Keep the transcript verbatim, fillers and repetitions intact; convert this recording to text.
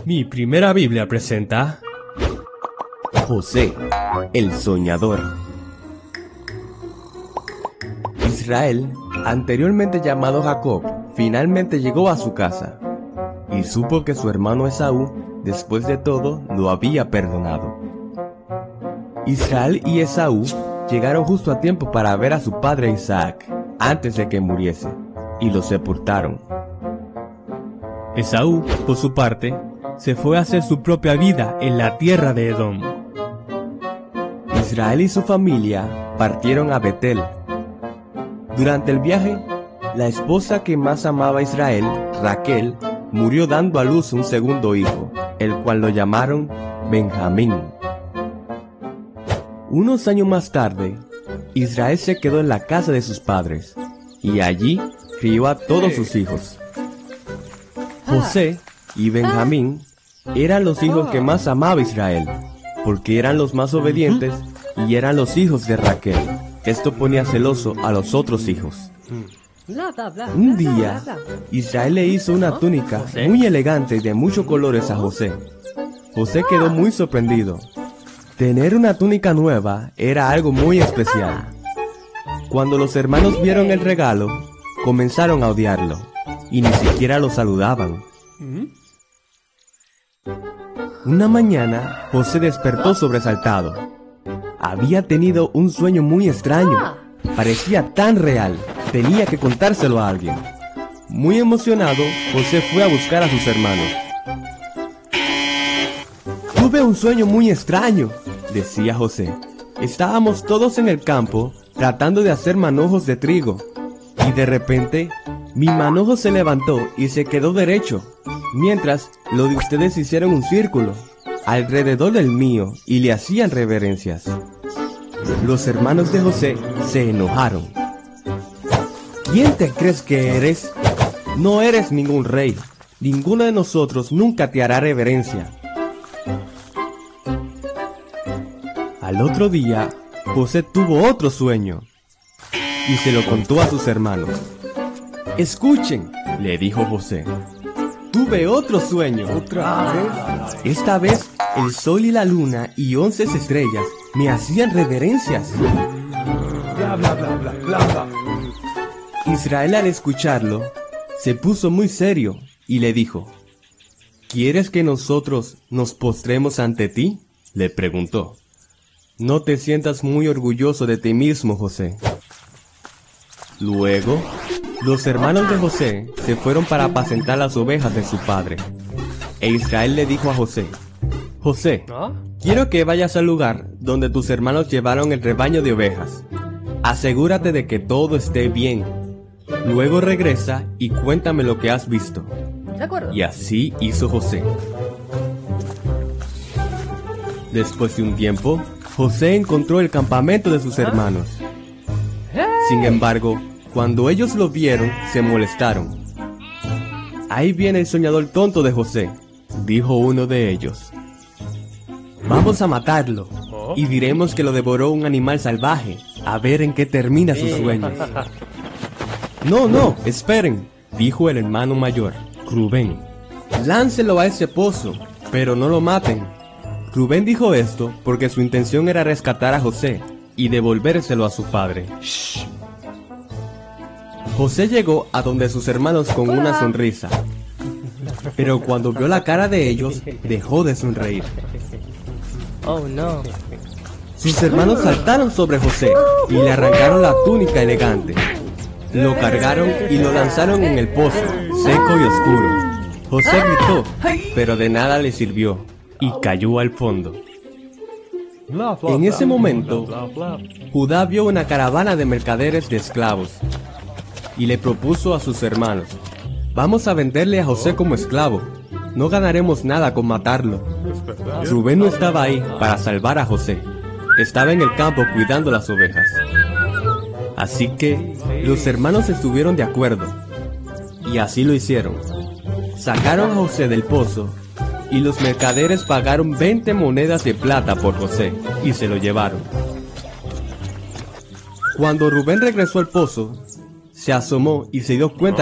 Mi primera Biblia presenta José, el soñador. Israel, anteriormente llamado Jacob, finalmente llegó a su casa y supo que su hermano Esaú, después de todo, lo había perdonado. Israel y Esaú llegaron justo a tiempo para ver a su padre Isaac antes de que muriese, y lo sepultaron. Esaú, por su parte, se fue a hacer su propia vida en la tierra de Edom. Israel y su familia partieron a Betel. Durante el viaje, la esposa que más amaba a Israel, Raquel, murió dando a luz un segundo hijo, el cual lo llamaron Benjamín. Unos años más tarde, Israel se quedó en la casa de sus padres, y allí crió a todos sus hijos. José y Benjamín eran los hijos que más amaba Israel, porque eran los más obedientes y eran los hijos de Raquel. Esto ponía celoso a los otros hijos. Un día, Israel le hizo una túnica muy elegante y de muchos colores a José. José quedó muy sorprendido. Tener una túnica nueva era algo muy especial. Cuando los hermanos vieron el regalo, comenzaron a odiarlo, y ni siquiera lo saludaban. Una mañana, José despertó sobresaltado. Había tenido un sueño muy extraño. Parecía tan real, tenía que contárselo a alguien. Muy emocionado, José fue a buscar a sus hermanos. Tuve un sueño muy extraño, decía José. Estábamos todos en el campo, tratando de hacer manojos de trigo, y de repente, mi manojo se levantó y se quedó derecho, mientras los de ustedes hicieron un círculo alrededor del mío y le hacían reverencias. Los hermanos de José se enojaron. ¿Quién te crees que eres? No eres ningún rey. Ninguno de nosotros nunca te hará reverencia. Al otro día, José tuvo otro sueño y se lo contó a sus hermanos. Escuchen, le dijo José. Tuve otro sueño. ¿Otra vez? Esta vez el sol y la luna y once estrellas me hacían reverencias. Bla, bla, bla, bla, bla, bla. Israel, al escucharlo, se puso muy serio y le dijo: ¿Quieres que nosotros nos postremos ante ti? Le preguntó. No te sientas muy orgulloso de ti mismo, José. Luego, los hermanos de José se fueron para apacentar las ovejas de su padre. E Israel le dijo a José: José, quiero que vayas al lugar donde tus hermanos llevaron el rebaño de ovejas. Asegúrate de que todo esté bien. Luego regresa y cuéntame lo que has visto. ¿De acuerdo? Y así hizo José. Después de un tiempo, José encontró el campamento de sus hermanos. Sin embargo, cuando ellos lo vieron, se molestaron. Ahí viene el soñador tonto de José, dijo uno de ellos. Vamos a matarlo, y diremos que lo devoró un animal salvaje, a ver en qué termina sus sueños. No, no, esperen, dijo el hermano mayor, Rubén. Láncelo a ese pozo, pero no lo maten. Rubén dijo esto porque su intención era rescatar a José y devolvérselo a su padre. Shh. José llegó a donde sus hermanos con una sonrisa, pero cuando vio la cara de ellos, dejó de sonreír. Oh, no. Sus hermanos saltaron sobre José y le arrancaron la túnica elegante. Lo cargaron y lo lanzaron en el pozo, seco y oscuro. José gritó, pero de nada le sirvió, y cayó al fondo. En ese momento, Judá vio una caravana de mercaderes de esclavos y le propuso a sus hermanos: vamos a venderle a José como esclavo, no ganaremos nada con matarlo. Rubén no estaba ahí para salvar a José, estaba en el campo cuidando las ovejas. Así que los hermanos estuvieron de acuerdo, y así lo hicieron. Sacaron a José del pozo, y los mercaderes pagaron veinte monedas de plata por José, y se lo llevaron. Cuando Rubén regresó al pozo, se asomó y se dio cuenta